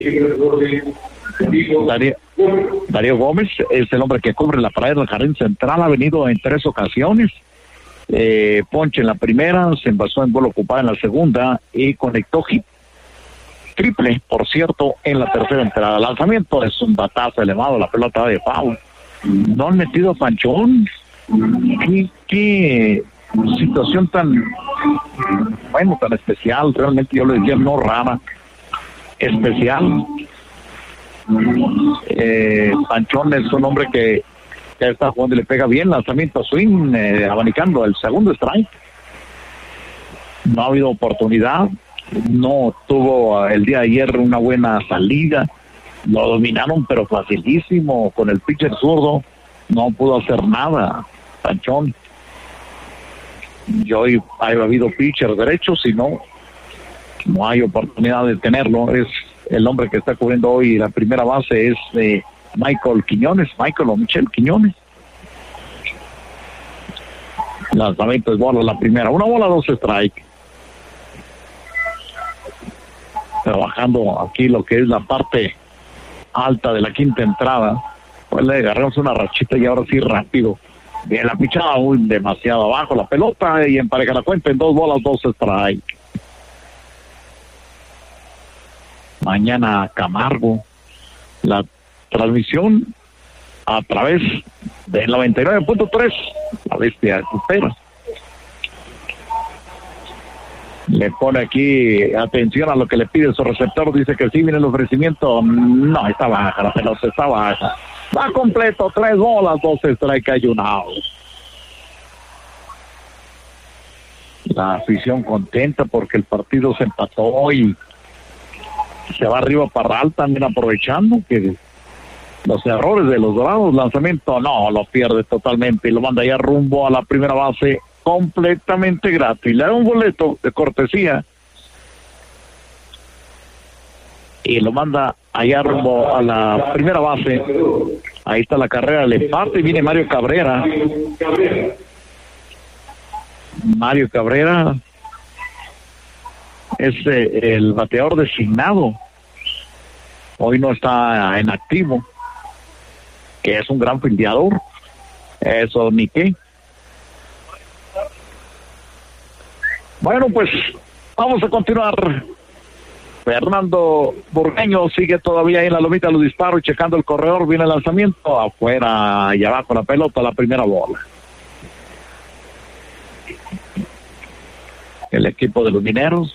Darío Gómez es el hombre que cubre la pared del jardín central, ha venido en 3 ocasiones. Ponche en la primera, se envasó en bola ocupada en la segunda y conectó hit triple, por cierto, en la tercera entrada. El lanzamiento es un batazo elevado, la pelota de foul. No han metido a Panchón. Qué situación tan especial, realmente yo le diría no rara, especial. Panchón es un hombre que está jugando y le pega bien, lanzamiento swing, abanicando el segundo strike. No ha habido oportunidad, no tuvo el día de ayer una buena salida, lo dominaron pero facilísimo con el pitcher zurdo, no pudo hacer nada Panchón. Y hoy ha habido pitcher derecho, si no hay oportunidad de tenerlo. Es el hombre que está cubriendo hoy la primera base, es Michael o Michel Quiñones. Lanzamiento es bola la primera, 1 bola, 2 strike. Trabajando aquí lo que es la parte alta de la quinta entrada, pues le agarramos una rachita y ahora sí rápido. Bien la pichada, demasiado abajo la pelota y empareja la cuenta en 2 bolas, 2 strike. Mañana Camargo, la transmisión a través del 99.3, la bestia supera. Le pone aquí atención a lo que le pide su receptor, dice que sí viene el ofrecimiento. No, está baja, la pelota está baja. Va completo, 3 bolas, 2 strike, hay un out. La afición contenta porque el partido se empató y se va arriba Parral, también aprovechando que los errores de los Dorados. Lanzamiento, no, lo pierde totalmente y lo manda ya rumbo a la primera base completamente gratis. Le da un boleto de cortesía y lo manda allá rumbo a la primera base. Ahí está la carrera del empate y viene Mario Cabrera. Mario Cabrera es el bateador designado. Hoy no está en activo, que es un gran fildeador. Eso ni qué. Bueno, pues vamos a continuar. Fernando Burgueño sigue todavía ahí en la lomita de los disparos, checando el corredor, viene el lanzamiento, afuera y abajo la pelota, la primera bola. El equipo de los Mineros,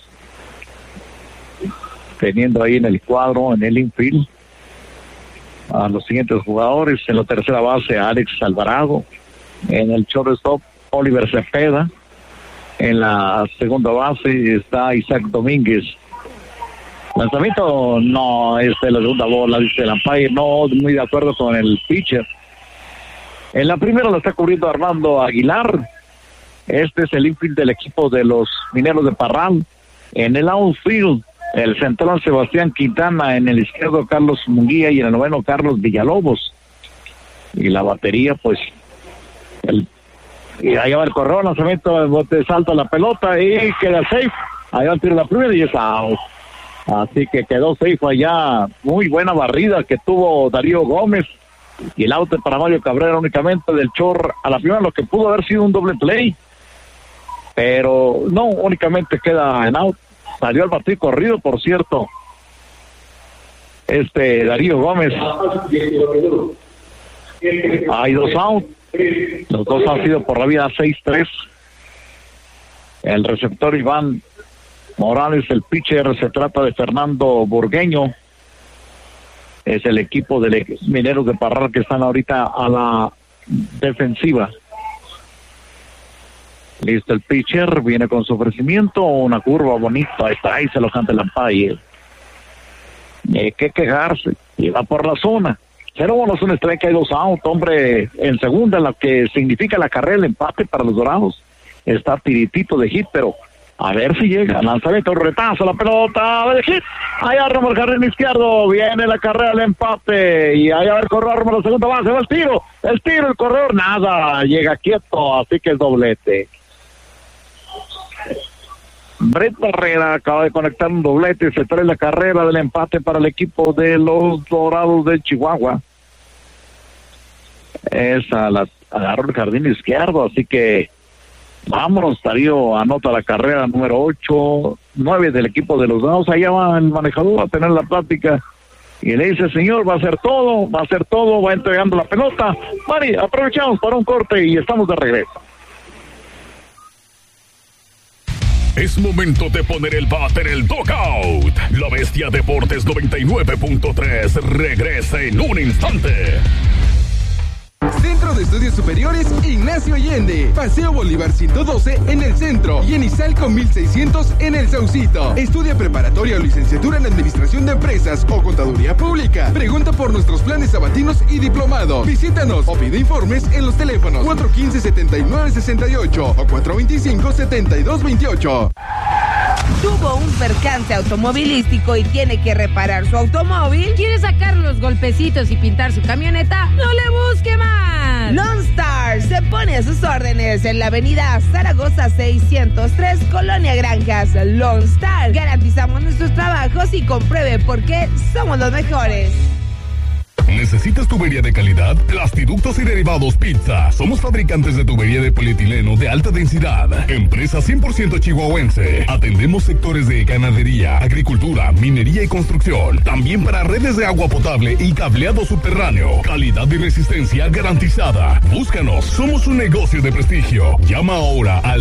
teniendo ahí en el cuadro, en el infield, a los siguientes jugadores. En la tercera base, Alex Alvarado. En el shortstop, Oliver Cepeda. En la segunda base está Isaac Domínguez. Lanzamiento no es de la segunda bola, dice el umpire, no muy de acuerdo con el pitcher. En la primera lo está cubriendo Armando Aguilar. Este es el infield del equipo de los Mineros de Parral. En el outfield, el central Sebastián Quintana, en el izquierdo Carlos Munguía y en el noveno Carlos Villalobos. Y la batería, pues, y ahí va el corredor, lanzamiento de bote, salta la pelota y queda safe. Ahí va el tiro de la primera y es out. Así que quedó safe allá. Muy buena barrida que tuvo Darío Gómez. Y el out para Mario Cabrera únicamente del short a la primera, lo que pudo haber sido un doble play. Pero no, únicamente queda en out. Salió al batir corrido, por cierto. Darío Gómez. Hay 2 out. Los 2 han sido por la vía 6-3. El receptor Iván Morales, el pitcher, se trata de Fernando Burgueño. Es el equipo de los Mineros de Parral que están ahorita a la defensiva. Listo el pitcher, viene con su ofrecimiento, una curva bonita, está ahí, se lo canta el umpire. Hay que quejarse, y va por la zona. 0 bolas, un strike, hay 2 out, hombre, en segunda, la que significa la carrera, el empate para los Dorados. Está tiritito de hit, pero a ver si llega. Lanzamiento, retazo, la pelota de hit. Allá rumbo al jardín izquierdo, viene la carrera, el empate, y allá va el corredor rumbo a la segunda base, va el tiro, el corredor, nada, llega quieto, así que es doblete. Brett Barrera acaba de conectar un doblete, se trae la carrera del empate para el equipo de los Dorados de Chihuahua. Esa la agarró el jardín izquierdo, así que vámonos. Darío anota la carrera número 8-9 del equipo de los Dorados. Allá va el manejador a tener la plática y le dice: señor, va a hacer todo, va entregando la pelota. Mari, aprovechamos para un corte y estamos de regreso. Es momento de poner el bat en el dugout. La Bestia Deportes 99.3 regresa en un instante. Centro de Estudios Superiores Ignacio Allende, Paseo Bolívar 112 en el centro y en Izalco 1600 en el Saucito. Estudia preparatoria o licenciatura en Administración de Empresas o Contaduría Pública. Pregunta por nuestros planes sabatinos y diplomado. Visítanos o pide informes en los teléfonos 415-7968 o 425-7228. Tuvo un percance automovilístico y tiene que reparar su automóvil. ¿Quiere sacar los golpecitos y pintar su camioneta? ¡No le busque más! Lone Star se pone a sus órdenes en la avenida Zaragoza 603, Colonia Granjas. Lone Star, garantizamos nuestros trabajos y compruebe por qué somos los mejores. ¿Necesitas tubería de calidad? Plastiductos y Derivados Pizza. Somos fabricantes de tubería de polietileno de alta densidad. Empresa 100% chihuahuense. Atendemos sectores de ganadería, agricultura, minería y construcción. También para redes de agua potable y cableado subterráneo. Calidad y resistencia garantizada. Búscanos. Somos un negocio de prestigio. Llama ahora al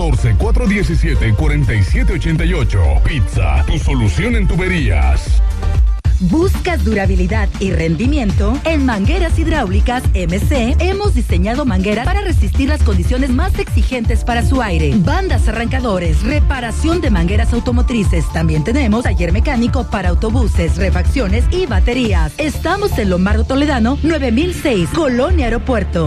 614-417-4788. Pizza, tu solución en tuberías. ¿Buscas durabilidad y rendimiento? En Mangueras Hidráulicas MC hemos diseñado mangueras para resistir las condiciones más exigentes para su aire. Bandas arrancadores, reparación de mangueras automotrices. También tenemos taller mecánico para autobuses, refacciones y baterías. Estamos en Lombardo Toledano, 9006, Colonia Aeropuerto,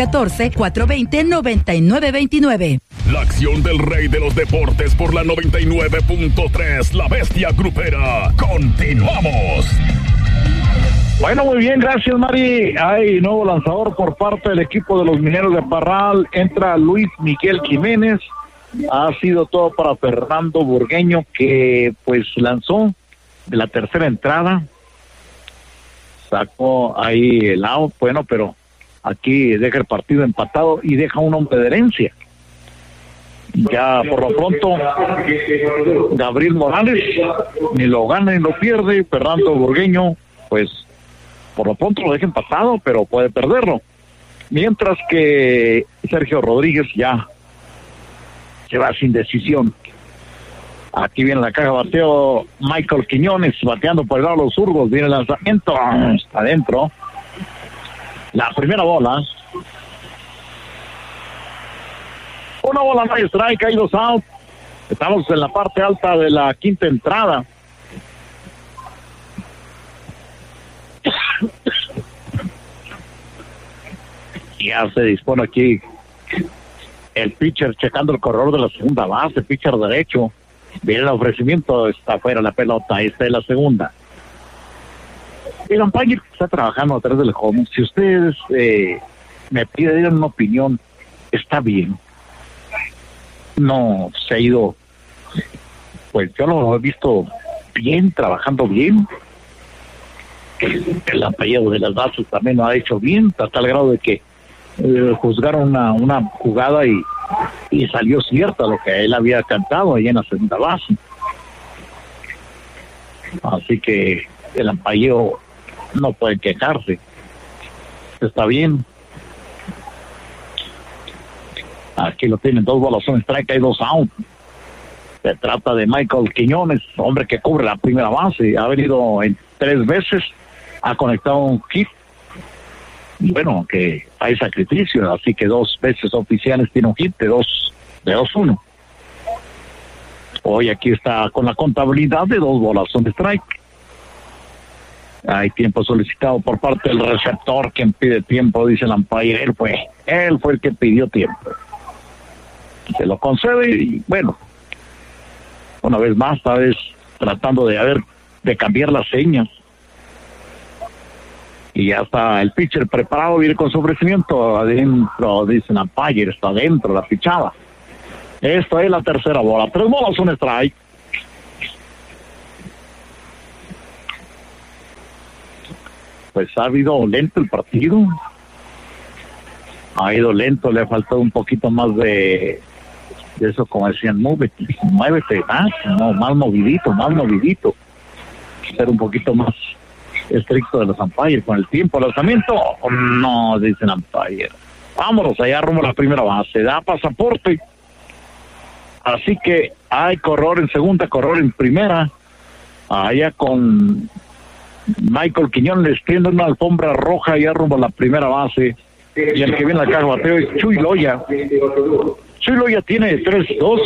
614-420-9929. La acción del rey de los deportes por la 99.3, La Bestia Grupera. Continuamos. Bueno, muy bien, gracias, Mari. Hay nuevo lanzador por parte del equipo de los Mineros de Parral. Entra Luis Miguel Jiménez. Ha sido todo para Fernando Burgueño, que pues lanzó de la tercera entrada. Sacó ahí el out, bueno, pero aquí deja el partido empatado y deja un hombre de herencia. Ya por lo pronto Gabriel Morales ni lo gana ni lo pierde. Fernando Burgueño pues por lo pronto lo deja empatado, pero puede perderlo, mientras que Sergio Rodríguez ya se va sin decisión. Aquí viene la caja de bateo Michael Quiñones bateando por el lado de los zurdos. Viene el lanzamiento, está adentro. La primera bola. Una bola, no hay strike, hay 2 out. Estamos en la parte alta de la quinta entrada. Ya se dispone aquí el pitcher checando el corredor de la segunda base, pitcher derecho. Viene el ofrecimiento, está fuera la pelota, esta es la segunda. El umpire está trabajando atrás del home. Si ustedes me piden una opinión, está bien. No se ha ido, pues yo lo he visto bien, trabajando bien. El apellido de las bases también lo ha hecho bien, hasta el grado de que juzgaron una jugada y salió cierta lo que él había cantado ahí en la segunda base. Así que el apellido no puede quejarse, está bien. Aquí lo tienen, 2 bolas, un strike, hay 2 out. Se trata de Michael Quiñones, hombre que cubre la primera base, ha venido en 3 veces, ha conectado un hit. Bueno, que hay sacrificio, así que 2 veces oficiales tiene un hit de 2-1. Hoy aquí está con la contabilidad de 2 bolas, un strike. Hay tiempo solicitado por parte del receptor. Quien pide tiempo, dice el umpire, él fue el que pidió tiempo. Se lo concede y bueno, una vez más, esta vez tratando de cambiar las señas. Y ya está el pitcher preparado, viene con su ofrecimiento adentro, dice el umpire, está adentro la pichada. Esta es la tercera bola. 3 bolas, un strike. Pues ha habido lento el partido. Ha ido lento, le ha faltado un poquito más de eso, como decían, muévete, más, no, más movidito. Ser un poquito más estricto de los umpires con el tiempo. Lanzamiento, no, dicen umpire. Vámonos allá rumbo a la primera base, da pasaporte. Así que hay corredor en segunda, corredor en primera. Allá con Michael Quiñones les tiende una alfombra roja allá rumbo a la primera base. Y el que viene a la caja bateo es Chuy Loya. Chuy Loya tiene 3-2.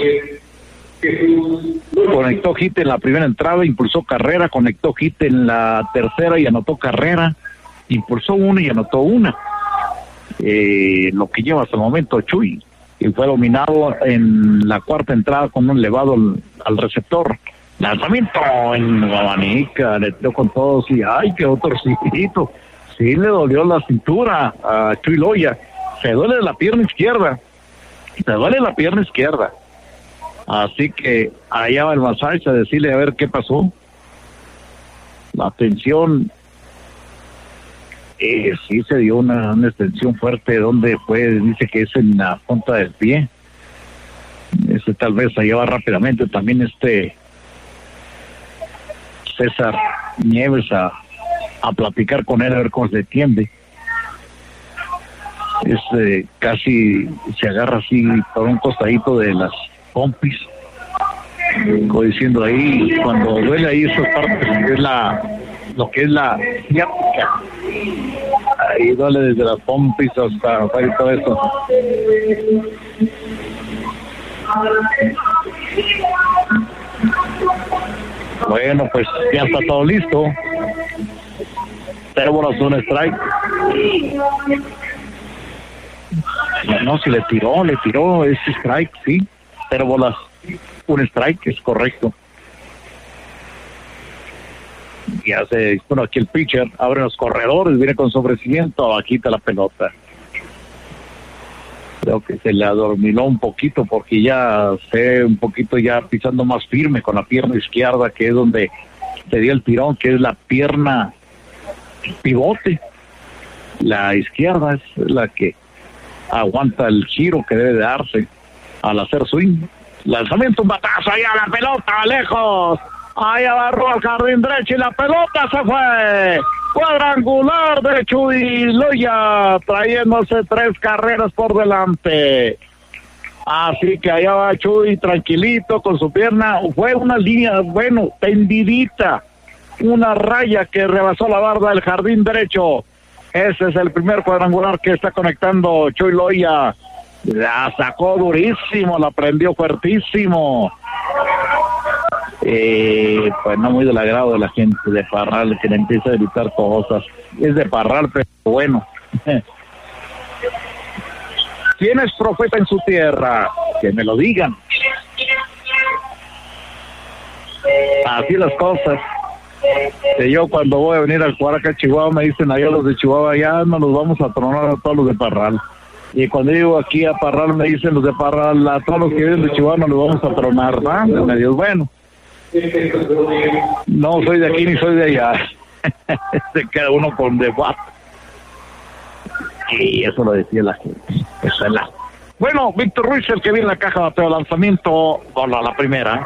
Conectó hit en la primera entrada, impulsó carrera, conectó hit en la tercera y anotó carrera. Impulsó una y anotó una. Lo que lleva hasta el momento Chuy. Y fue dominado en la cuarta entrada con un elevado al receptor. Lanzamiento en abanica, le dio con todos y ¡ay, qué torcidito! Sí le dolió la cintura a Chuy Loya. Se duele la pierna izquierda. Así que allá va el masaje a decirle a ver qué pasó. La tensión, sí se dio una extensión fuerte donde fue, dice que es en la punta del pie. Tal vez allá va rápidamente también César Nieves a platicar con él a ver cómo se entiende. Casi se agarra así por un costadito de las pompis, como diciendo ahí, cuando duele ahí esas partes, es lo que es la ciática. Ahí duele desde las pompis hasta todo eso. Bueno, pues ya está todo listo. 0 bolas, un strike. No, si le tiró, es strike, sí. 0 bolas, un strike, es correcto. Ya bueno, aquí el pitcher abre los corredores, viene con su ofrecimiento, quita la pelota. Creo que se le adormiló un poquito porque ya un poquito ya pisando más firme con la pierna izquierda, que es donde se dio el tirón, que es la pierna pivote. La izquierda es la que aguanta el giro que debe de darse al hacer swing. Lanzamiento, un batazo, allá la pelota, lejos. Ahí agarró al jardín derecho y la pelota se fue. Cuadrangular de Chuy Loya, trayéndose 3 carreras por delante. Así que allá va Chuy tranquilito con su pierna. Fue una línea, tendidita. Una raya que rebasó la barda del jardín derecho. Ese es el primer cuadrangular que está conectando Chuy Loya. La sacó durísimo, la prendió fuertísimo. Pues no muy del agrado de la gente de Parral, que le empieza a gritar cosas. Es de Parral, pero bueno. ¿Quién es profeta en su tierra? Que me lo digan. Así las cosas. Que yo cuando voy a venir al jugar acá a Chihuahua, me dicen allá los de Chihuahua, ya no los vamos a tronar a todos los de Parral. Y cuando llego aquí a Parral, me dicen los de Parral, a todos los que vienen de Chihuahua no los vamos a tronar, ¿no? Me digo, bueno, no soy de aquí ni soy de allá. Se queda uno con debate. Y eso lo decía la gente. Eso es la... Bueno, Víctor Ruiz, el que viene en la caja de bateo, lanzamiento con la primera.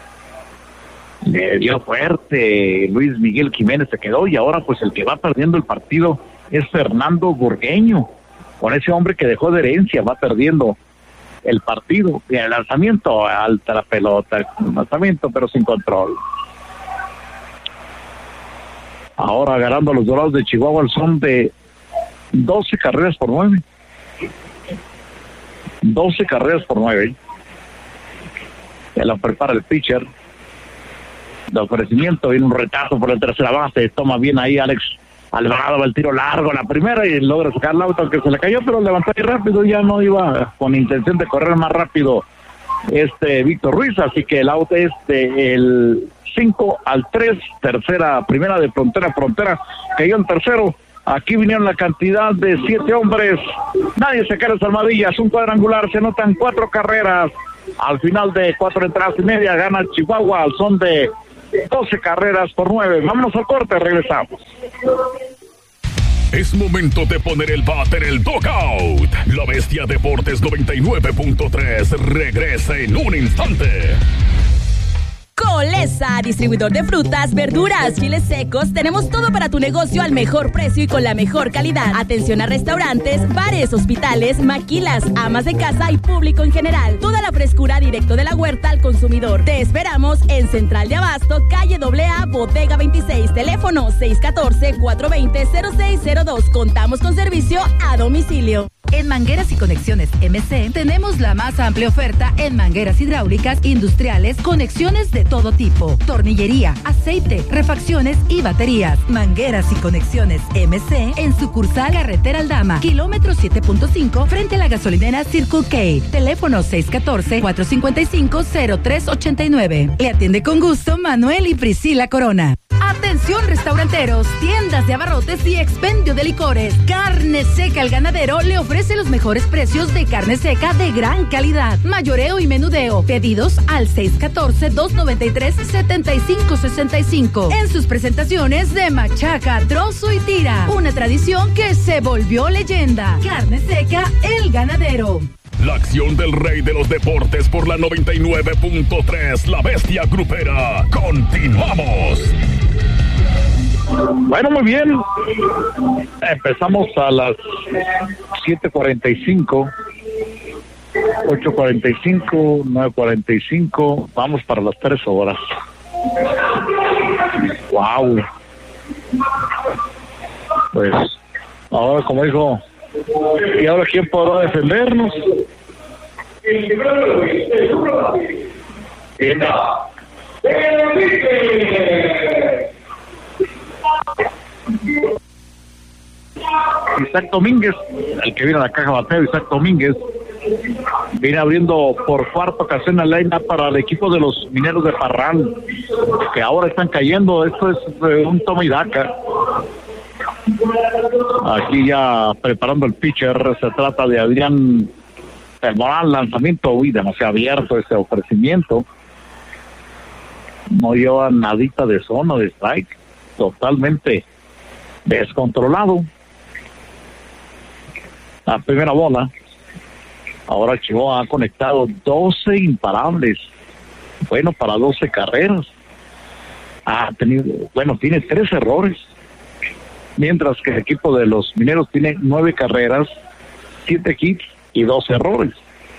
Le dio fuerte. Luis Miguel Jiménez se quedó y ahora pues el que va perdiendo el partido es Fernando Burgueño. Con ese hombre que dejó de herencia, va perdiendo el partido. Y el lanzamiento, alta la pelota, el lanzamiento pero sin control. Ahora ganando los Dorados de Chihuahua al son de 12 carreras por 9. 12 carreras por 9. Ya lo prepara el pitcher. De ofrecimiento, viene un retazo por la tercera base. Toma bien ahí Alex Alvarado, el tiro largo, la primera, y logra sacar el auto, aunque se le cayó, pero levantó ahí rápido, ya no iba con intención de correr más rápido Víctor Ruiz, así que el auto es del 5-3, primera de frontera a frontera, cayó en tercero. Aquí vinieron la cantidad de 7 hombres, nadie se queda las almohadillas, un cuadrangular, se anotan 4 carreras, Al final de 4 entradas y media gana Chihuahua al son de 12 carreras por 9. Vámonos al corte, regresamos. Es momento de poner el bat en el dugout. La Bestia Deportes 99.3 regresa en un instante. Colesa, distribuidor de frutas, verduras, chiles secos. Tenemos todo para tu negocio al mejor precio y con la mejor calidad. Atención a restaurantes, bares, hospitales, maquilas, amas de casa y público en general. Toda la frescura directo de la huerta al consumidor. Te esperamos en Central de Abasto, calle AA, Bodega 26. Teléfono 614-420-0602. Contamos con servicio a domicilio. En Mangueras y Conexiones MC tenemos la más amplia oferta en mangueras hidráulicas, industriales, conexiones de todo tipo, tornillería, aceite, refacciones y baterías. Mangueras y Conexiones MC en sucursal Carretera Aldama, kilómetro 7.5 frente a la gasolinera Circle K. Teléfono 614-455-0389. Le atiende con gusto Manuel y Priscila Corona. Atención restauranteros, tiendas de abarrotes y expendio de licores. Carne Seca El Ganadero le ofrece los mejores precios de carne seca de gran calidad. Mayoreo y menudeo. Pedidos al 614-293-7565. En sus presentaciones de machaca, trozo y tira. Una tradición que se volvió leyenda. Carne Seca El Ganadero. La acción del rey de los deportes por la 99.3, La Bestia Grupera. Continuamos. Bueno, muy bien. Empezamos a las 7:45, 8:45, 9:45. Vamos para las 3 horas. Wow. Pues ahora, como dijo, ¿y ahora quién podrá defendernos? Isaac Domínguez, el que viene a la caja bateo, Isaac Domínguez, viene abriendo por cuarta ocasión la line-up para el equipo de los Mineros de Parral, que ahora están cayendo. Esto es un toma y daca. Aquí ya preparando el pitcher, se trata de Adrián El Morán. Lanzamiento, demasiado abierto ese ofrecimiento. No lleva nadita de zona de strike, totalmente descontrolado. La primera bola. Ahora Chihuahua ha conectado 12 imparables. Bueno, para 12 carreras. Tiene 3 errores. Mientras que el equipo de los Mineros tiene 9 carreras, 7 hits y 2 errores.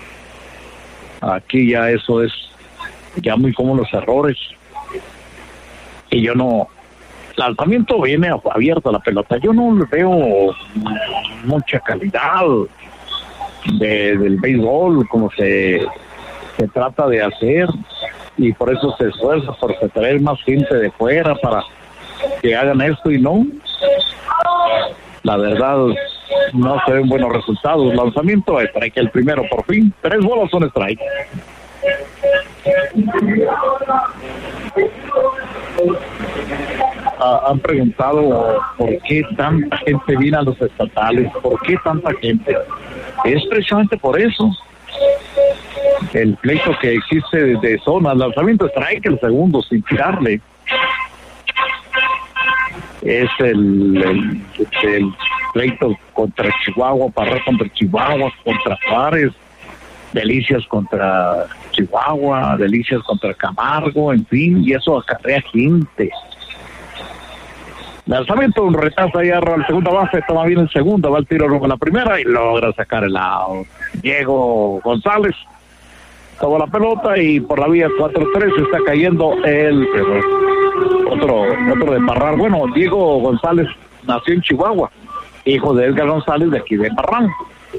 Aquí ya eso es ya muy común, los errores. Y yo no... Lanzamiento viene abierto a la pelota. Yo no le veo mucha calidad del béisbol como se trata de hacer, y por eso se esfuerza por traer más gente de fuera para que hagan esto, y no, la verdad no se ven buenos resultados. Lanzamiento, strike el primero, por fin 3 bolas son strike. Han preguntado por qué tanta gente viene a los estatales, por qué tanta gente. Es precisamente por eso. El pleito que existe de zona, lanzamiento strike el segundo sin tirarle. Es el pleito contra Chihuahua, Parral contra Chihuahua, contra Juárez, Delicias contra Chihuahua, Delicias contra Camargo, en fin, y eso acarrea gente. Lanzamiento, un retazo ahí al segunda base, toma bien el segundo, va el tiro rumbo a la primera y logra sacar el out. Diego González toma la pelota y por la vía 4-3 está cayendo el otro de Parral. Bueno, Diego González nació en Chihuahua, hijo de Edgar González de aquí de Parral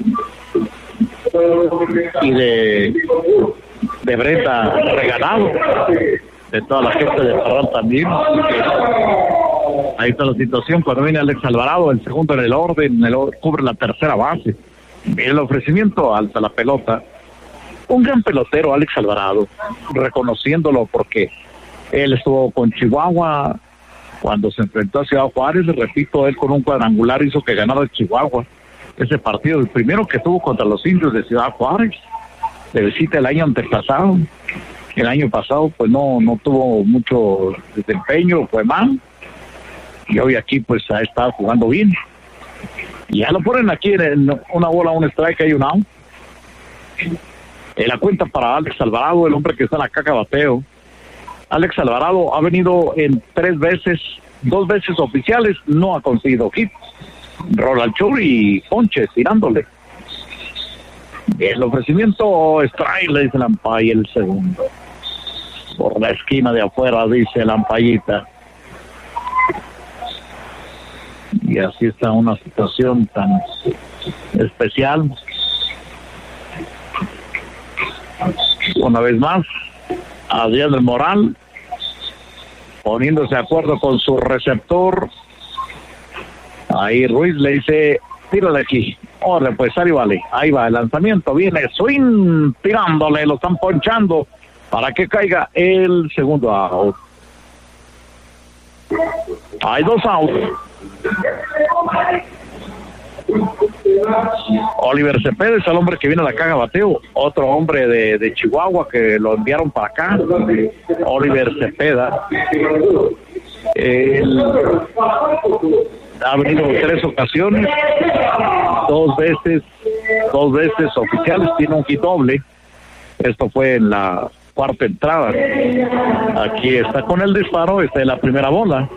y de Brenda Regalado, de toda la gente de Parral también. Ahí está la situación cuando viene Alex Alvarado, el segundo en el orden, cubre la tercera base. Mira el ofrecimiento, alza la pelota. Un gran pelotero, Alex Alvarado, reconociéndolo porque él estuvo con Chihuahua cuando se enfrentó a Ciudad Juárez. Repito, él con un cuadrangular hizo que ganara el Chihuahua ese partido, el primero que tuvo contra los Indios de Ciudad Juárez. de visita el año antepasado. El año pasado pues no tuvo mucho desempeño, fue mal. Y hoy aquí pues ha estado jugando bien. Y ya lo ponen aquí en una bola, un strike y un out. En la cuenta para Alex Alvarado, el hombre que está en la caja de bateo. Alex Alvarado ha venido en 3 veces, 2 veces oficiales, no ha conseguido hit. Rola al chur y ponches tirándole. El ofrecimiento strike, le dice el umpire, el segundo. Por la esquina de afuera, dice el umpirita. Y así está una situación tan especial. Una vez más, Adrián del Moral poniéndose de acuerdo con su receptor. Ahí Ruiz le dice, tírale aquí. Órale, pues ahí vale. Ahí va el lanzamiento, viene swing tirándole, lo están ponchando para que caiga el segundo out. Hay 2 outs. Oliver Cepeda es el hombre que viene a la caja de bateo, otro hombre de Chihuahua que lo enviaron para acá. Oliver Cepeda ha venido 3 ocasiones, 2 veces oficiales, tiene un hit doble. Esto fue en la 4ª entrada. Aquí está con el disparo, esta es la primera bola.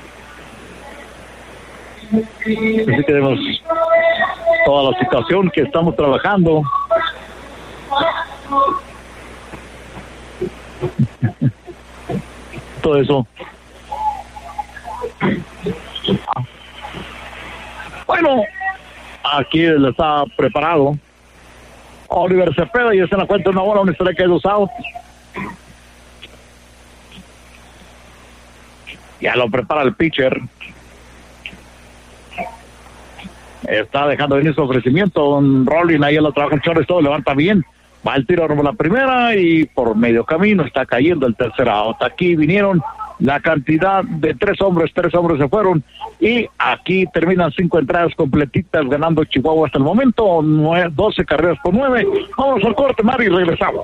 Así que tenemos toda la situación que estamos trabajando. Todo eso. Bueno, aquí está preparado Oliver Cepeda y está en la cuenta una bola, un strike y 2 outs. Ya lo prepara el pitcher. Está dejando venir su ofrecimiento. Un rolling ahí lo trabaja el short, todo levanta bien. Va el tiro rumbo a la primera y por medio camino está cayendo el tercer out. Aquí vinieron la cantidad de 3 hombres se fueron y aquí terminan 5 entradas completitas ganando Chihuahua hasta el momento, 12 carreras por 9. Vamos al corte, Mari, y regresamos.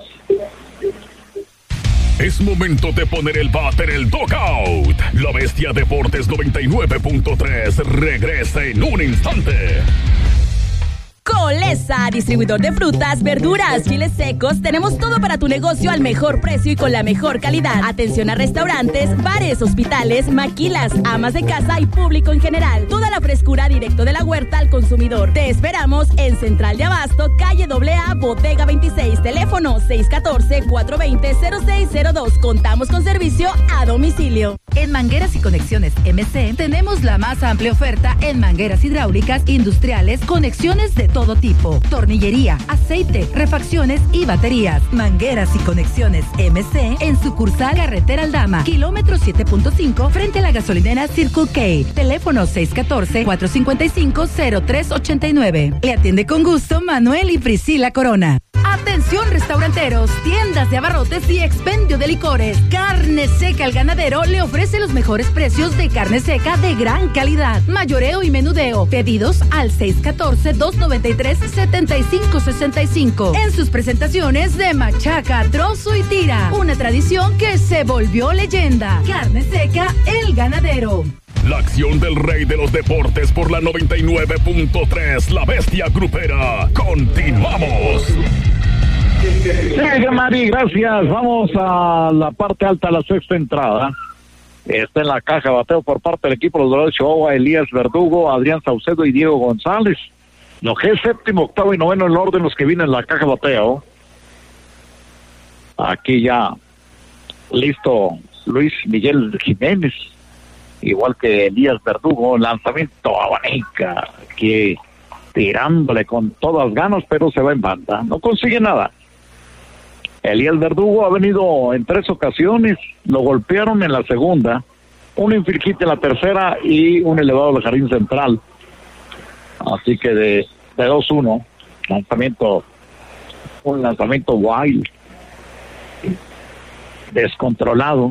Es momento de poner el bate en el dugout. La Bestia Deportes 99.3 regresa en un instante. Colesa, distribuidor de frutas, verduras, chiles secos, tenemos todo para tu negocio al mejor precio y con la mejor calidad. Atención a restaurantes, bares, hospitales, maquilas, amas de casa y público en general. Toda la frescura directo de la huerta al consumidor. Te esperamos en Central de Abasto, calle AA, Bodega 26, teléfono 614-420-0602. Contamos con servicio a domicilio. En Mangueras y Conexiones MC tenemos la más amplia oferta en mangueras hidráulicas, industriales, conexiones de todo tipo, tornillería, aceite, refacciones y baterías. Mangueras y Conexiones MC en sucursal Carretera Aldama, kilómetro 7.5 frente a la gasolinera Circle K. Teléfono 614-455-0389. Le atiende con gusto Manuel y Priscila Corona. Atención restauranteros, tiendas de abarrotes y expendio de licores. Carne Seca El Ganadero le ofrece los mejores precios de carne seca de gran calidad. Mayoreo y menudeo. Pedidos al 614-293-7565. En sus presentaciones de machaca, trozo y tira. Una tradición que se volvió leyenda. Carne Seca El Ganadero. La acción del rey de los deportes por la 99.3, La Bestia Grupera. Continuamos. Sí, Mari, gracias. Vamos a la parte alta de la 6ª entrada. Está en la caja de bateo por parte del equipo de los Dorados de Chihuahua, Elías Verdugo, Adrián Saucedo y Diego González. Lo que es 7º, 8º y 9º en el orden, los que vienen en la caja de bateo. Aquí ya listo Luis Miguel Jiménez, igual que Elías Verdugo, lanzamiento abanica, que tirándole con todas ganas, pero se va en banda, no consigue nada. Elías Verdugo ha venido en 3 ocasiones, lo golpearon en la segunda, un infield hit en la tercera y un elevado del jardín central. Así que de 2-1, un lanzamiento wild, descontrolado.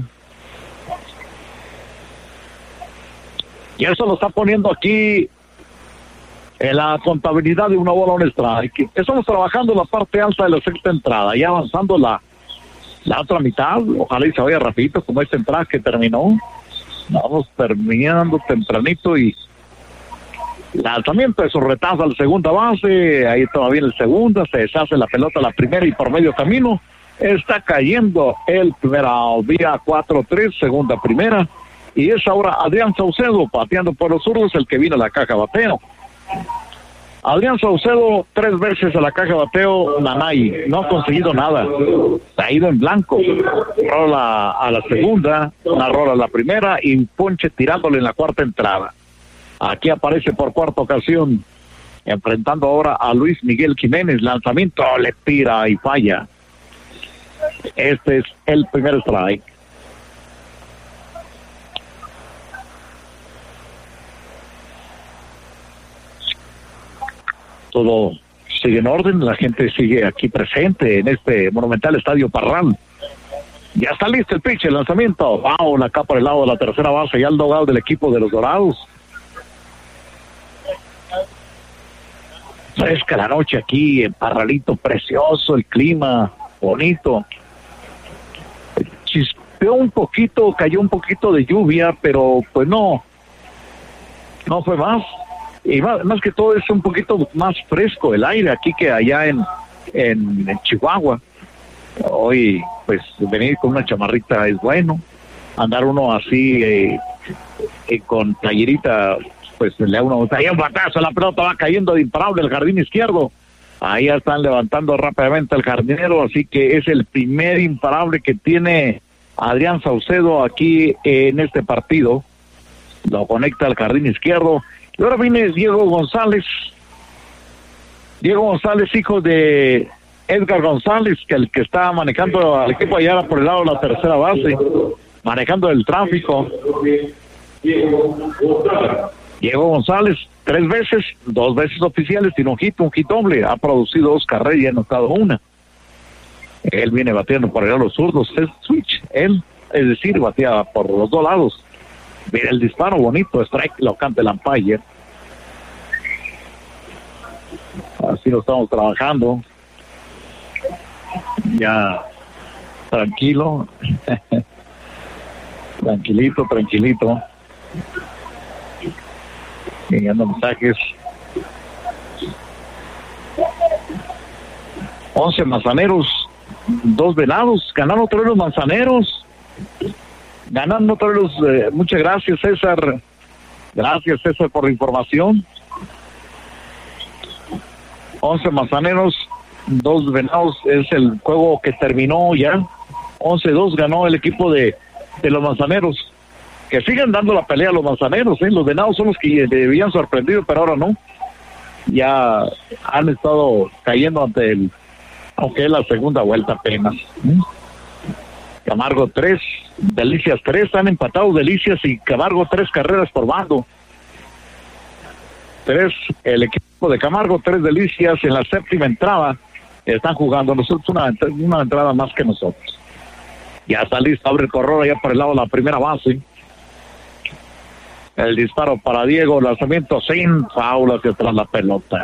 Y eso lo está poniendo aquí en la contabilidad de una bola, un strike. Estamos trabajando la parte alta de la sexta entrada, ya avanzando la otra mitad. Ojalá y se vaya rapidito como esta entrada que terminó. Vamos terminando tempranito y lanzamiento de sorretazo al segunda base, ahí todavía en el segunda, se deshace la pelota a la primera y por medio camino está cayendo el primer out, vía 4-3, segunda primera, y es ahora Adrián Saucedo pateando por los zurdos, el que vino a la caja bateo. Adrián Saucedo 3 veces a la caja bateo, Nanay, no ha conseguido nada, se ha ido en blanco, rola a la segunda, una rola a la primera y un ponche tirándole en la cuarta entrada. Aquí aparece por cuarta ocasión, enfrentando ahora a Luis Miguel Jiménez, lanzamiento, le tira y falla. Este es el primer strike. Todo sigue en orden, la gente sigue aquí presente en este monumental Estadio Parral. Ya está listo el pitch, el lanzamiento. Wow, acá por el lado de la tercera base, ya el dogado del equipo de los Dorados. Fresca la noche aquí en Parralito, precioso el clima, bonito. Chispeó un poquito, cayó un poquito de lluvia, pero pues no fue más. Y más que todo es un poquito más fresco el aire aquí que allá en Chihuahua. Hoy pues venir con una chamarrita es bueno, andar uno así con playerita, pues le da una botella, un batazo, la pelota va cayendo de imparable el jardín izquierdo. Ahí ya están levantando rápidamente al jardinero, así que es el primer imparable que tiene Adrián Saucedo aquí en este partido. Lo conecta al jardín izquierdo. Y ahora viene Diego González, hijo de Edgar González, que el que está manejando al equipo allá por el lado de la tercera base, manejando el tráfico. Diego González, 3 veces, 2 veces oficiales, tiene un hit doble, ha producido 2 carreras y ha anotado 1. Él viene bateando por allá los zurdos, es switch, él, es decir, batea por los 2 lados. Mira el disparo bonito, strike, lo canta el umpire. Así lo estamos trabajando. Ya, tranquilo. Tranquilito. Llegando mensajes. 11 manzaneros, 2 venados, ganaron otra vez los manzaneros. Ganando otra vez los, muchas gracias César. Gracias César por la información. 11 manzaneros, 2 venados, es el juego que terminó ya. 11-2 ganó el equipo de los manzaneros. Que siguen dando la pelea a los manzaneros, los venados son los que habían sorprendido, pero ahora no. Ya han estado cayendo aunque es la segunda vuelta apenas. Camargo 3, Delicias 3, están empatados Delicias y Camargo 3 carreras por bando. 3, el equipo de Camargo, 3 Delicias en la séptima entrada. Están jugando nosotros una entrada más que nosotros. Ya está listo, abre el corredor allá por el lado de la primera base. El disparo para Diego, lanzamiento sin foul hacia atrás la pelota.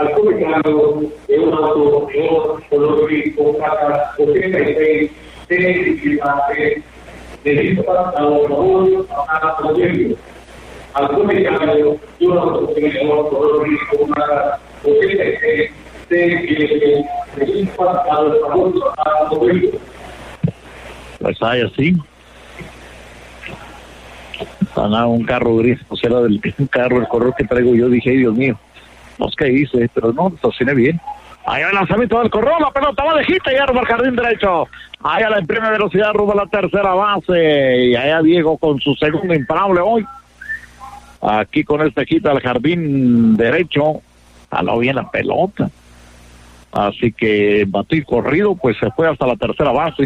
Pues hay así. Están un carro gris, o sea, el color que traigo yo, dije, Dios mío, no sé qué hice, pero no, estacioné bien. Ahí el lanzamiento del corredor, la pelota va de gita y arma al jardín derecho. Allá la imprime velocidad rumbo a la tercera base. Y allá Diego con su segundo imparable hoy. Aquí con este quita al jardín derecho. Jaló bien la pelota. Así que batió y corrido, pues se fue hasta la tercera base.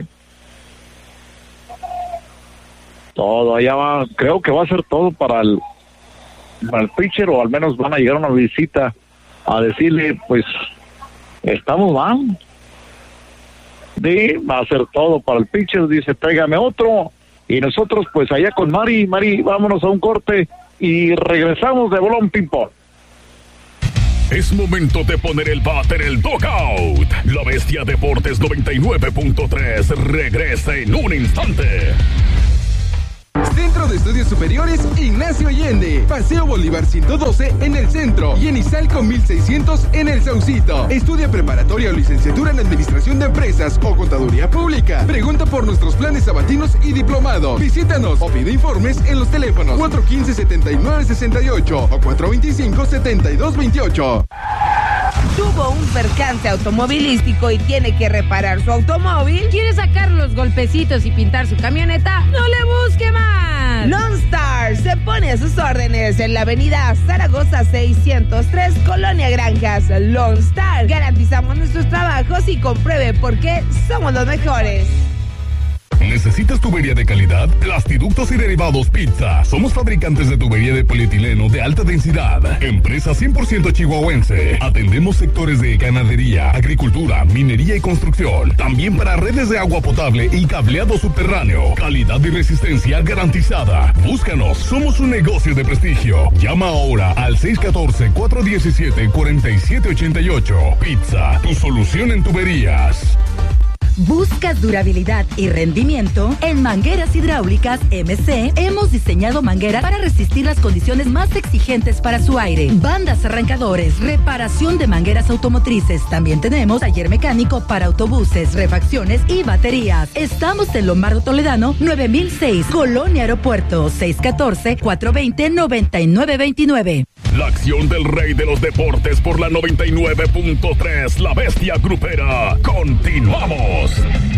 Todo allá va, creo que va a ser todo para el pitcher, o al menos van a llegar una visita a decirle, pues, estamos mal. Va a ser todo para el pitcher, dice, tráigame otro. Y nosotros, pues, allá con Mari, vámonos a un corte y regresamos de bolón ping-pong. Es momento de poner el bat en el dugout. La Bestia Deportes 99.3 regresa en un instante. Centro de Estudios Superiores Ignacio Allende, Paseo Bolívar 112 en el centro y en Izalco 1600 en el Saucito. Estudia preparatoria o licenciatura en Administración de Empresas o Contaduría Pública. Pregunta por nuestros planes sabatinos y diplomado. Visítanos o pide informes en los teléfonos 415-7968 o 425-7228. Tuvo un percance automovilístico y tiene que reparar su automóvil. ¿Quiere sacar los golpecitos y pintar su camioneta? ¡No le busque más! Lone Star se pone a sus órdenes en la avenida Zaragoza 603, Colonia Granjas. Lone Star. Garantizamos nuestros trabajos y compruebe por qué somos los mejores. ¿Necesitas tubería de calidad? Plastiductos y Derivados Pizza. Somos fabricantes de tubería de polietileno de alta densidad. Empresa 100% chihuahuense. Atendemos sectores de ganadería, agricultura, minería y construcción. También para redes de agua potable y cableado subterráneo. Calidad y resistencia garantizada. Búscanos. Somos un negocio de prestigio. Llama ahora al 614-417-4788. Pizza, tu solución en tuberías. ¿Buscas durabilidad y rendimiento? En Mangueras Hidráulicas MC hemos diseñado mangueras para resistir las condiciones más exigentes para su aire. Bandas arrancadores, reparación de mangueras automotrices. También tenemos taller mecánico para autobuses, refacciones y baterías. Estamos en Lombardo Toledano, 9006, Colonia Aeropuerto, 614-420-9929. La acción del rey de los deportes por la 99.3, La Bestia Grupera. Continuamos.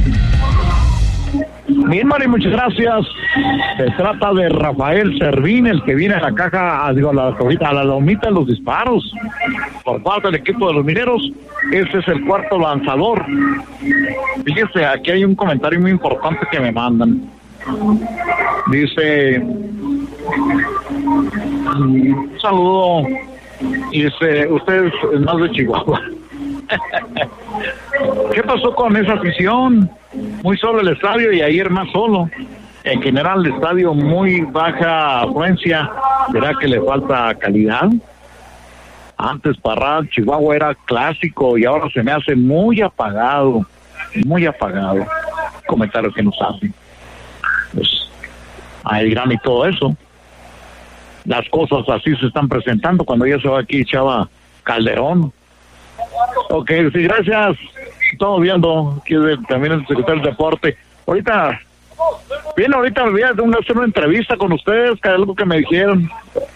Bien, Mari, muchas gracias. Se trata de Rafael Servín, el que viene a la caja, a la lomita de los disparos por parte del equipo de los Mineros. Ese es el cuarto lanzador. Fíjese, aquí hay un comentario muy importante que me mandan. Dice, un saludo, y dice, usted es más de Chihuahua. ¿Qué pasó con esa afición? Muy solo el estadio y ayer más solo. En general el estadio muy baja afluencia. ¿Será que le falta calidad? Antes Parral, Chihuahua era clásico y ahora se me hace muy apagado. Muy apagado. Comentarios que nos hacen. Pues ahí dirán y todo eso. Las cosas así se están presentando cuando ya se va aquí Chava Calderón. Ok, sí, gracias. Estamos viendo aquí también el secretario del deporte. Ahorita voy a hacer una entrevista con ustedes, que es algo que me dijeron.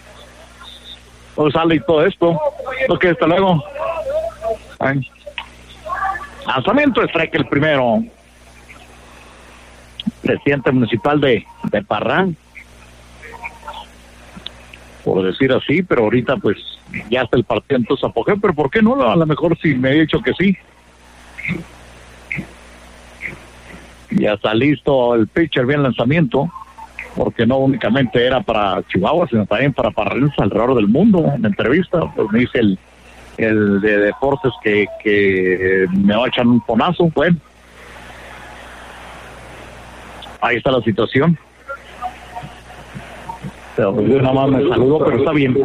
O sale y todo esto. Ok, hasta luego. Ay. Lanzamiento de strike el primero. Presidente municipal de Parral, por decir así, pero ahorita pues ya está el partido entonces apogeo, pero ¿por qué no? A lo mejor si me he dicho que sí. Ya está listo el pitcher, bien lanzamiento, porque no únicamente era para Chihuahua, sino también para parrilleros alrededor del mundo. En la entrevista pues me dice el de deportes que me va a echar un ponazo. Bueno, ahí está la situación. Pero yo nada más me saludo, pero está bien.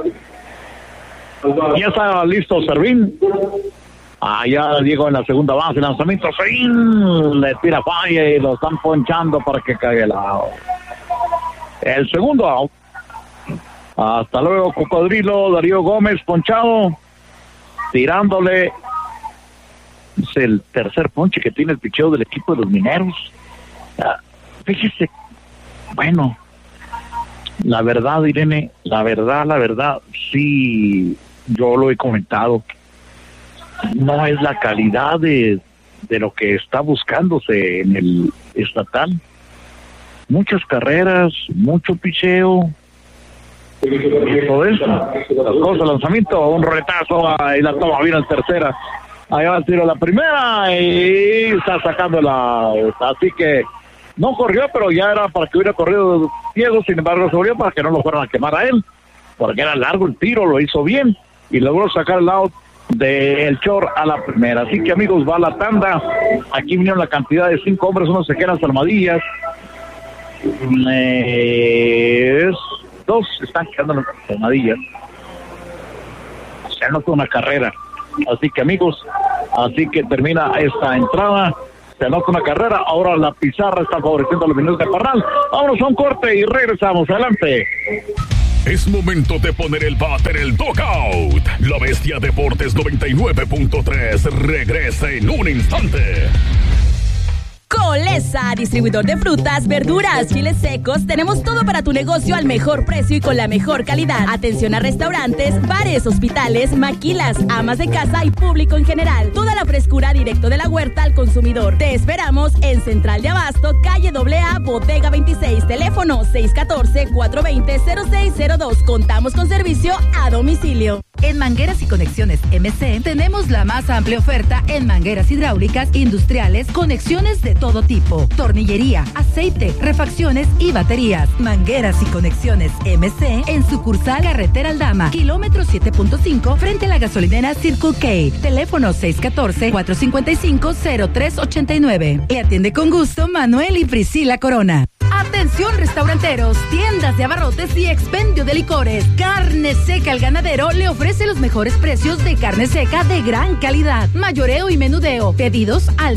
Ya está listo Servín. Allá Diego en la segunda base, lanzamiento, Servín le tira falla y lo están ponchando para que caiga el out. El segundo out. Hasta luego, Cocodrilo. Darío Gómez ponchado, tirándole. Es el tercer ponche que tiene el picheo del equipo de los Mineros. Fíjese, bueno, la verdad, Irene, la verdad, sí, yo lo he comentado, no es la calidad de lo que está buscándose en el estatal. Muchas carreras, mucho picheo, y todo eso. Las cosas, lanzamiento, un retazo, y la toma bien en tercera. Ahí va el tiro a la primera, y está sacando así que no corrió, pero ya era para que hubiera corrido Diego. Sin embargo se volvió para que no lo fueran a quemar a él, porque era largo el tiro, lo hizo bien y logró sacar el out del short a la primera. Así que, amigos, va la tanda. Aquí vinieron la cantidad de 5 hombres, uno se quedan Almadillas, 2 están quedando en Almadillas, se anota una carrera. Así que amigos, así que termina esta entrada, se anota una carrera, ahora la pizarra está favoreciendo a los Mineros de Parral. Vámonos a un corte y regresamos, adelante. Es momento de poner el bat en el dugout. La Bestia Deportes 99.3 regresa en un instante. Colesa, distribuidor de frutas, verduras, chiles secos. Tenemos todo para tu negocio al mejor precio y con la mejor calidad. Atención a restaurantes, bares, hospitales, maquilas, amas de casa y público en general. Toda la frescura directo de la huerta al consumidor. Te esperamos en Central de Abasto, calle AA, Bodega 26, teléfono 614-420-0602. Contamos con servicio a domicilio. En Mangueras y Conexiones MC tenemos la más amplia oferta en mangueras hidráulicas, industriales, conexiones de todo tipo, tornillería, aceite, refacciones y baterías. Mangueras y Conexiones MC en sucursal Carretera Aldama, kilómetro 7.5 frente a la gasolinera Circle K. Teléfono 614-455-0389. Le atiende con gusto Manuel y Priscila Corona. Atención restauranteros, tiendas de abarrotes y expendio de licores. Carne Seca El Ganadero le ofrece los mejores precios de carne seca de gran calidad. Mayoreo y menudeo. Pedidos al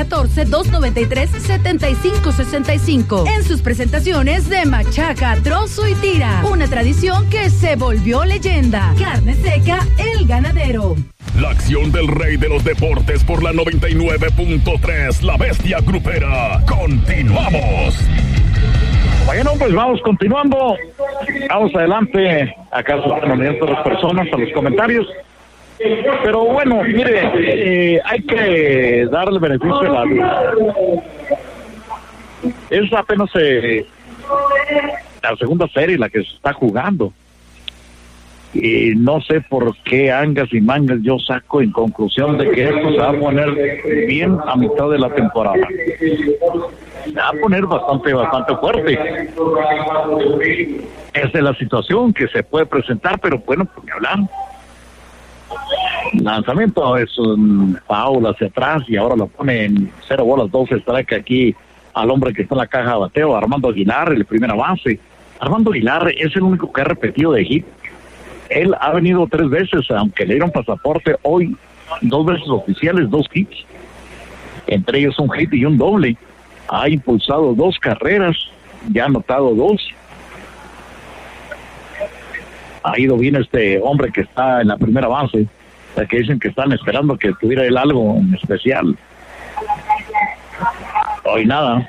614-293-7565. En sus presentaciones de machaca, trozo y tira. Una tradición que se volvió leyenda. Carne Seca El Ganadero. La acción del rey de los deportes por la 99.3, La Bestia Grupera. Continuamos. Bueno, pues vamos continuando. Vamos adelante. Acá se están uniendo las personas a los comentarios. Pero bueno, mire, hay que darle beneficio a la duda. Es apenas la segunda serie la que se está jugando. Y no sé por qué angas y mangas yo saco en conclusión de que esto se va a poner bien a mitad de la temporada. Se va a poner bastante fuerte. Esa es la situación que se puede presentar, pero bueno, por qué hablar. Lanzamiento es un foul hacia atrás y ahora lo pone en 0 bolas, 12 strike aquí al hombre que está en la caja de bateo, Armando Aguilar, el primera base. Armando Aguilar es el único que ha repetido de hit. Él ha venido 3 veces, aunque le dieron pasaporte hoy, 2 veces oficiales, 2 hits, entre ellos un hit y un doble. Ha impulsado 2 carreras, ya ha anotado 2. Ha ido bien este hombre que está en la primera base, la que dicen que están esperando que tuviera él algo en especial. Hoy nada.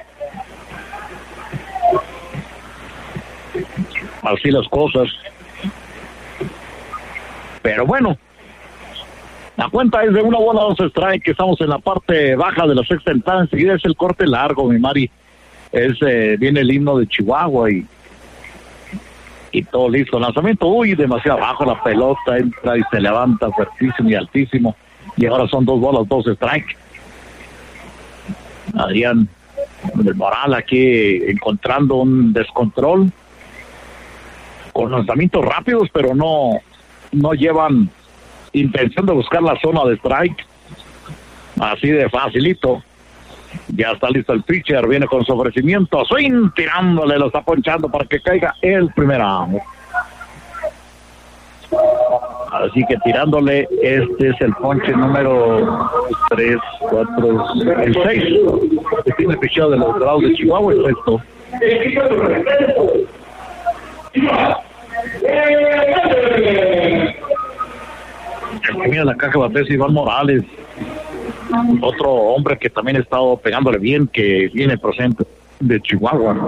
Así las cosas. Pero bueno, la cuenta es de 1 bola, 2 strike, que estamos en la parte baja de la sexta entrada. Enseguida es el corte largo, mi Mari. Viene el himno de Chihuahua y todo listo. Lanzamiento, demasiado abajo la pelota, entra y se levanta fuertísimo y altísimo. Y ahora son 2 bolas, 2 strike. Adrián del Moral aquí encontrando un descontrol. Con lanzamientos rápidos, pero no llevan intención de buscar la zona de strike. Así de facilito. Ya está listo el pitcher, viene con su ofrecimiento, swing, tirándole, lo está ponchando para que caiga el primer out. Así que tirándole, este es el ponche número 3, 4, el 6. Que tiene el picheo de los Dorados de Chihuahua, el sexto. El que mira la caja de bateo es Iván Morales, otro hombre que también ha estado pegándole bien, que viene procedente de Chihuahua.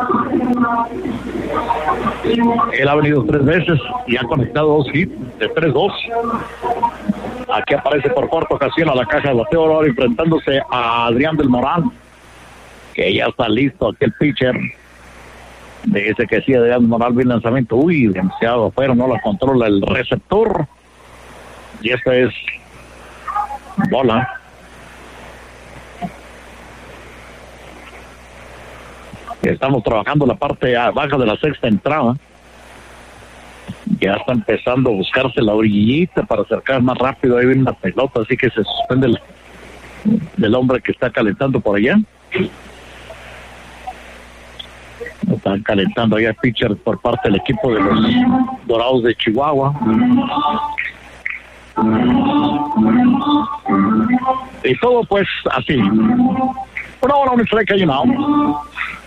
Él ha venido 3 veces y ha conectado 2 hits de 3-2. Aquí aparece por cuarta ocasión a la caja de bateo, ahora enfrentándose a Adrián del Moral, que ya está listo. Aquel pitcher de ese que sí, Adrián del Moral, bien lanzamiento, demasiado afuera, no la controla el receptor. Y esta es bola. Estamos trabajando la parte baja de la sexta entrada. Ya está empezando a buscarse la orillita para acercar más rápido. Ahí viene una pelota, así que se suspende del hombre que está calentando por allá. Están calentando allá pitcher por parte del equipo de los Dorados de Chihuahua. Y todo pues así. Una bola, un strike, hay un out.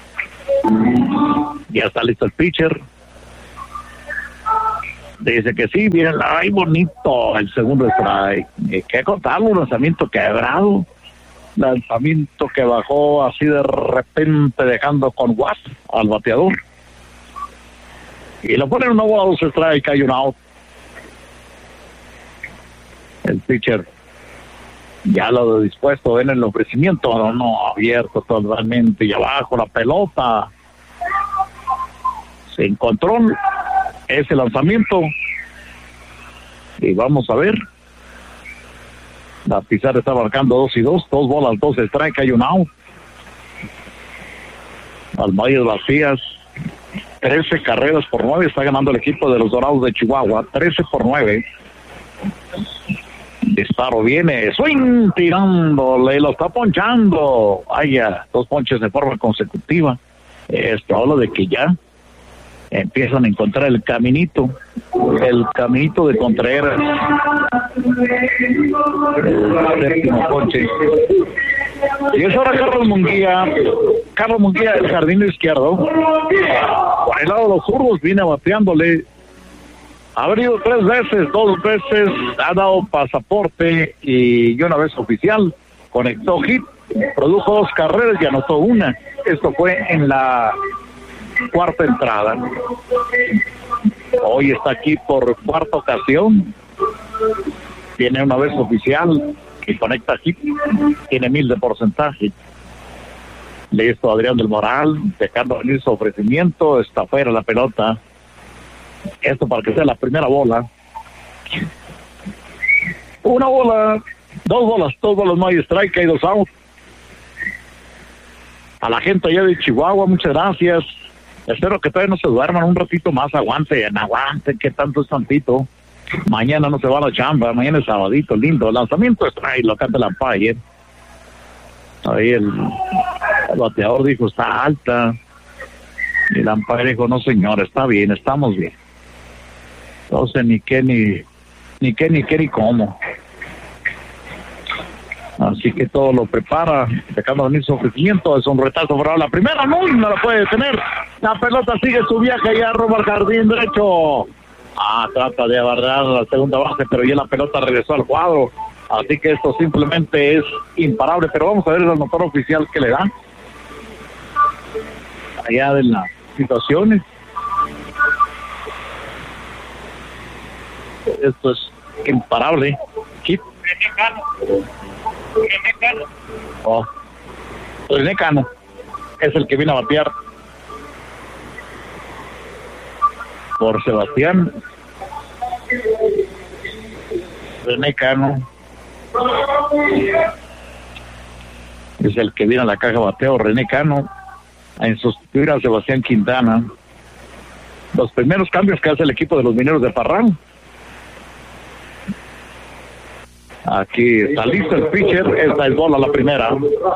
Ya está listo el pitcher. Dice que sí, miren, ay, bonito el segundo strike. ¿Qué contarlo? Un lanzamiento quebrado. Lanzamiento que bajó así de repente, dejando con Watt al bateador. Y lo ponen una bola, 2 strike, hay un out. El pitcher ya lo dispuesto en el ofrecimiento, no abierto totalmente, y abajo la pelota. Sin control, ese lanzamiento. Y vamos a ver. La pizarra está marcando 2-2, 2 bolas, 2 strike, hay un out. Almayes vacías, 13 carreras por 9, está ganando el equipo de los Dorados de Chihuahua, 13-9. Disparo viene, swing, tirándole, lo está ponchando. Ya 2 ponches de forma consecutiva. Esto habla de que ya empiezan a encontrar el caminito de Contreras. El séptimo ponche. Y es ahora Carlos Munguía del jardín izquierdo. Por el lado de los zurdos viene bateándole. Ha venido 3 veces, 2 veces ha dado pasaporte y una vez oficial. Conectó hit, produjo 2 carreras y anotó 1. Esto fue en la 4ª entrada. Hoy está aquí por 4ª ocasión. Tiene una vez oficial y conecta hit. Tiene 1000 de porcentaje. Listo Adrián del Moral, dejando venir su ofrecimiento. Está fuera la pelota. Esto para que sea la primera bola. Una bola, 2 bolas, no hay strike, hay 2 out. A la gente allá de Chihuahua, muchas gracias. Espero que todavía no se duerman un ratito más, aguanten, que tanto es tantito. Mañana no se va a la chamba, mañana es sabadito, lindo. Lanzamiento strike, lo canta la Empire. Ahí el bateador dijo, está alta. Y la Empire dijo, no señor, está bien, estamos bien. Entonces ni qué ni cómo. Así que todo lo prepara, dejando venir su ofrecimiento. Es un retazo para la primera, no la puede detener. La pelota sigue su viaje ya rumbo al jardín derecho. Trata de abarrar la segunda base, pero ya la pelota regresó al cuadro. Así que esto simplemente es imparable. Pero vamos a ver el anotador oficial que le da. Allá de las situaciones. Esto es imparable. René Cano es el que viene a batear por Sebastián. René Cano es el que viene a la caja de bateo. René Cano en sustituir a Sebastián Quintana. Los primeros cambios que hace el equipo de los Mineros de Parral. Aquí está listo el pitcher. Esta es bola la primera.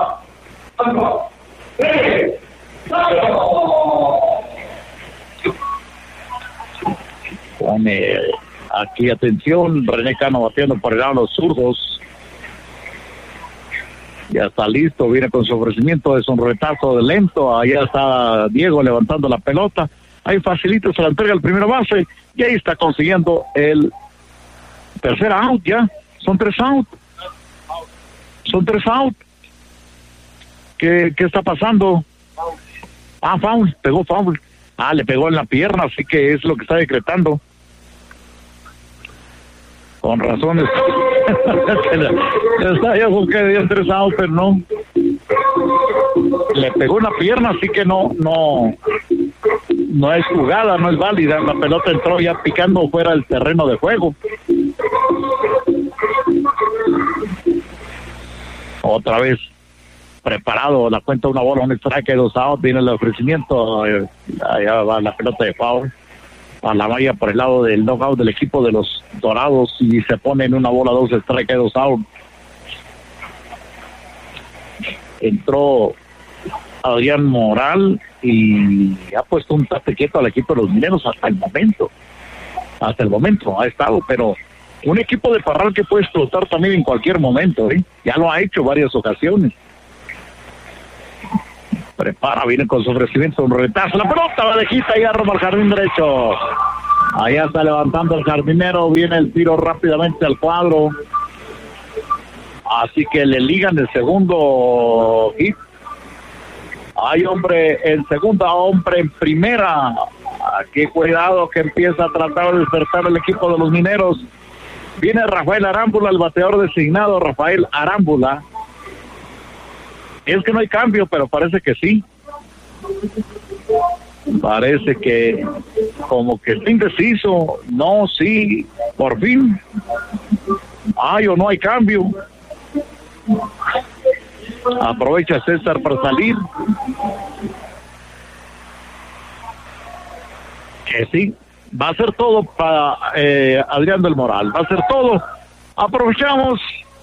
Pone aquí atención. René Cano bateando por el lado de los zurdos. Ya está listo. Viene con su ofrecimiento. Es un retazo de lento. Allá está Diego levantando la pelota. Ahí facilito se la entrega al primera base. Y ahí está consiguiendo el tercer out ya. Son 3 out. ¿Qué está pasando? Foul, pegó foul. Le pegó en la pierna, así que es lo que está decretando. Con razones. Está ya con que dio 3 out, pero no. Le pegó en la pierna, así que no es jugada, no es válida. La pelota entró ya picando fuera del terreno de juego. Otra vez preparado, la cuenta una bola, un strike, 2 out, viene el ofrecimiento, allá va la pelota de foul a la valla por el lado del knockout del equipo de los Dorados y se pone en una bola, 2 strike, 2 out. Entró Adrián Moral y ha puesto un tate quieto al equipo de los Mineros hasta el momento ha estado, pero un equipo de Parral que puede explotar también en cualquier momento, ya lo ha hecho varias ocasiones. Prepara, viene con su ofrecimiento, un retazo, la pelota va de quita y arroba al jardín derecho. Allá está levantando el jardinero, viene el tiro rápidamente al cuadro. Así que le ligan el segundo hit. Hay hombre en segunda, hombre en primera. Qué cuidado que empieza a tratar de despertar el equipo de los Mineros. Viene Rafael Arámbula, el bateador designado, Rafael Arámbula. Es que no hay cambio, pero parece que sí. Parece que como que está indeciso. No, sí, por fin. Hay o no hay cambio. Aprovecha César para salir. Que sí, va a ser todo para Adrián del Moral, va a ser todo. Aprovechamos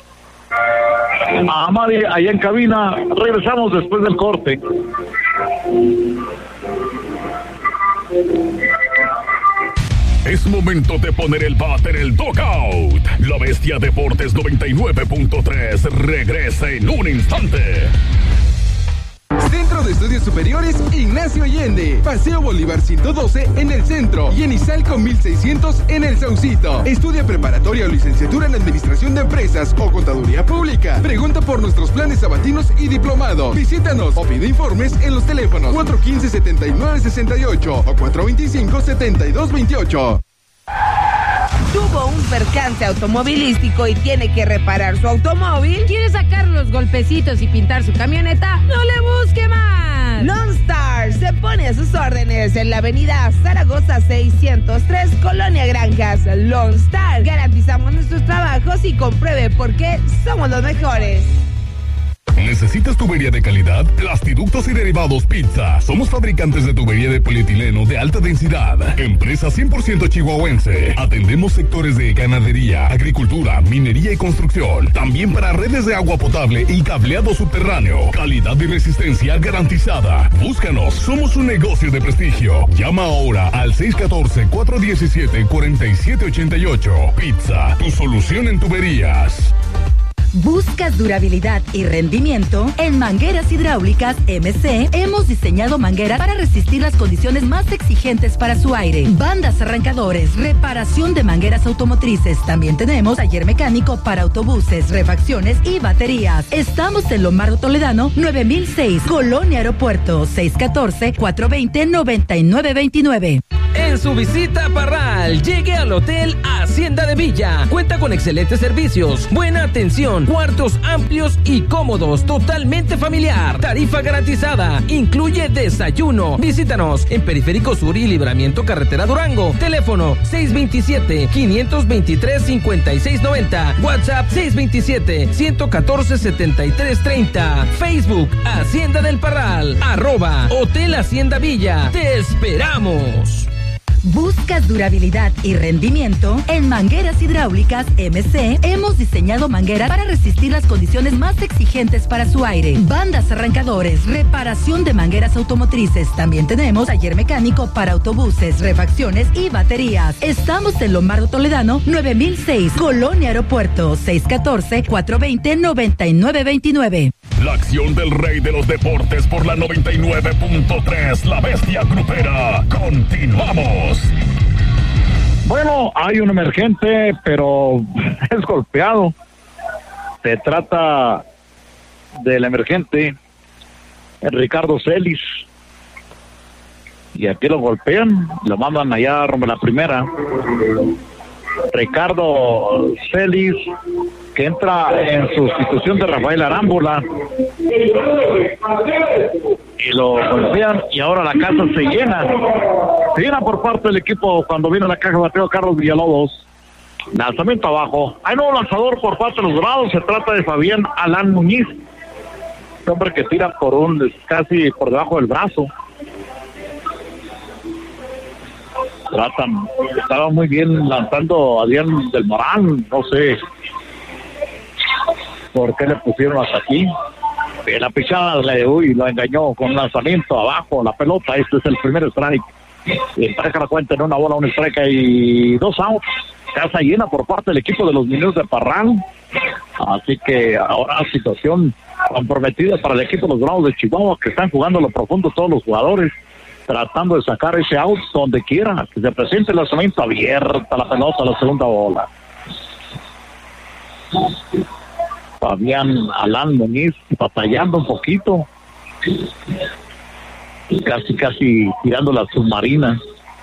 a Amari allá en cabina, regresamos después del corte. Es momento de poner el bat en el dugout. La Bestia Deportes 99.3 regresa en un instante. Centro de Estudios Superiores Ignacio Allende, Paseo Bolívar 112 en el centro y en Izalco 1600 en el Saucito. Estudia preparatoria o licenciatura en Administración de Empresas o Contaduría Pública. Pregunta por nuestros planes sabatinos y diplomado. Visítanos o pide informes en los teléfonos 415-7968 o 425-7228. Tuvo un percance automovilístico y tiene que reparar su automóvil. ¿Quiere sacar los golpecitos y pintar su camioneta? ¡No le busque más! Lone Star se pone a sus órdenes en la avenida Zaragoza 603, Colonia Granjas. Lone Star, garantizamos nuestros trabajos y compruebe por qué somos los mejores. ¿Necesitas tubería de calidad? Plastiductos y Derivados Pizza. Somos fabricantes de tubería de polietileno de alta densidad. Empresa 100% chihuahuense. Atendemos sectores de ganadería, agricultura, minería y construcción. También para redes de agua potable y cableado subterráneo. Calidad y resistencia garantizada. Búscanos. Somos un negocio de prestigio. Llama ahora al 614-417-4788. Pizza, tu solución en tuberías. ¿Buscas durabilidad y rendimiento? En Mangueras Hidráulicas MC hemos diseñado mangueras para resistir las condiciones más exigentes para su aire. Bandas arrancadores, reparación de mangueras automotrices. También tenemos taller mecánico para autobuses, refacciones y baterías. Estamos en Lombardo Toledano, 9006, Colonia Aeropuerto, 614-420-9929. En su visita a Parral, llegue al Hotel Hacienda de Villa. Cuenta con excelentes servicios, buena atención, cuartos amplios y cómodos, totalmente familiar. Tarifa garantizada, incluye desayuno. Visítanos en Periférico Sur y Libramiento Carretera Durango. Teléfono 627-523-5690. WhatsApp 627-114-7330. Facebook Hacienda del Parral. @Hotel Hacienda Villa. Te esperamos. ¿Buscas durabilidad y rendimiento? En Mangueras Hidráulicas MC hemos diseñado mangueras para resistir las condiciones más exigentes para su aire. Bandas arrancadores, reparación de mangueras automotrices. También tenemos taller mecánico para autobuses, refacciones y baterías. Estamos en Lombardo Toledano, 9006, Colonia Aeropuerto, 614-420-9929. La acción del rey de los deportes por la 99.3, La Bestia Grupera. Continuamos. Bueno, hay un emergente, pero es golpeado. Se trata del emergente Ricardo Celis. Y aquí lo golpean, lo mandan allá rumbo a la primera. Ricardo Celis, que entra en sustitución de Rafael Arámbula, y lo golpean y ahora la casa se llena por parte del equipo cuando viene la caja de bateo Carlos Villalobos. Lanzamiento abajo, hay nuevo lanzador por parte de los Dorados, se trata de Fabián Alán Muñiz, este hombre que tira casi por debajo del brazo. Estaba muy bien lanzando Adrián del Moral, no sé por qué le pusieron hasta aquí. La pichada lo engañó con un lanzamiento abajo, la pelota. Este es el primer strike. Y empareja la cuenta en 1 bola, 1 strike y 2 outs. casa llena por parte del equipo de los Mineros de Parral. Así que ahora situación comprometida para el equipo de los Bravos de Chihuahua, que están jugando a lo profundo todos los jugadores, tratando de sacar ese out donde quiera, que se presente el lanzamiento abierta, la pelota a la segunda bola. Fabián Alán Muñiz batallando un poquito, casi tirando la submarina.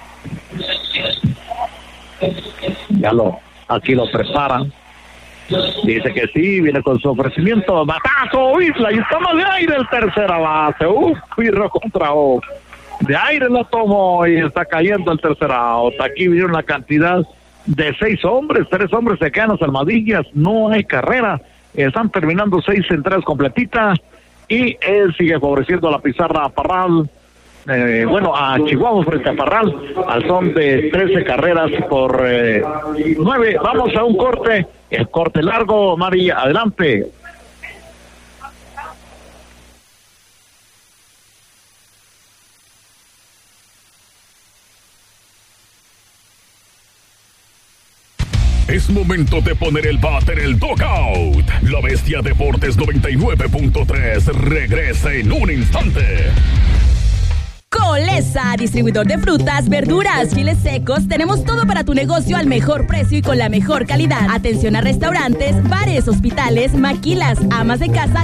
Aquí lo preparan. Dice que sí, viene con su ofrecimiento, batazo, Isla, y estamos de aire el tercera base. Pirro contra O. De aire la tomó y está cayendo el tercer out. Aquí vinieron la cantidad de 6 hombres, 3 hombres se quedan las almohadillas, no hay carrera. Están terminando 6 entradas completitas y él sigue favoreciendo a la pizarra a Parral. A Chihuahua frente a Parral al son de 13 carreras por 9. Vamos a un corte, el corte largo. María, adelante. Es momento de poner el bat en el dugout. La Bestia Deportes 99.3 regresa en un instante. Colesa, distribuidor de frutas, verduras, chiles secos. Tenemos todo para tu negocio al mejor precio y con la mejor calidad. Atención a restaurantes, bares, hospitales, maquilas, amas de casa